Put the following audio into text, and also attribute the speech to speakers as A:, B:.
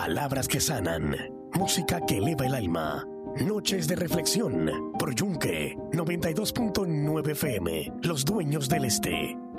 A: Palabras que sanan, música que eleva el alma. Noches de reflexión por Yunque 92.9 FM, Los Dueños del Este.